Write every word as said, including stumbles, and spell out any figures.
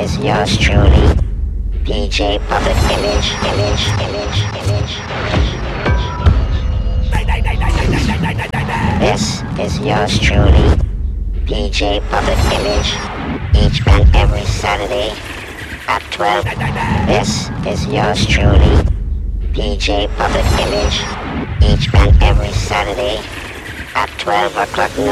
is yours truly, D J Public Image, Image, Image, Image. This is yours truly, D J Public Image, each and every Saturday at twelve. This is yours truly, D J Public Image, each and every Saturday at twelve o'clock noon.